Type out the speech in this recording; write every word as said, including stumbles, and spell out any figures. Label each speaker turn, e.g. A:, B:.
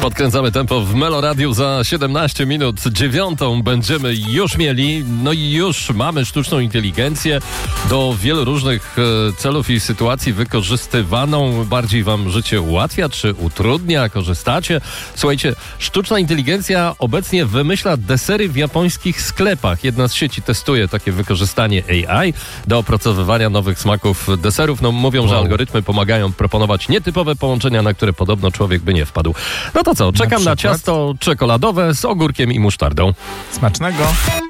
A: Podkręcamy tempo w Meloradiu. Za siedemnaście minut dziewiątą będziemy już mieli. No i już mamy sztuczną inteligencję do wielu różnych e, celów i sytuacji wykorzystywaną. Bardziej wam życie ułatwia czy utrudnia? Korzystacie? Słuchajcie, sztuczna inteligencja obecnie wymyśla desery w japońskich sklepach. Jedna z sieci testuje takie wykorzystanie A I do opracowywania nowych smaków deserów. No mówią, wow. że algorytmy pomagają proponować nietypowe połączenia, na które podobno człowiek by nie wpadł. No to co, czekam na, na ciasto czekoladowe z ogórkiem i musztardą.
B: Smacznego!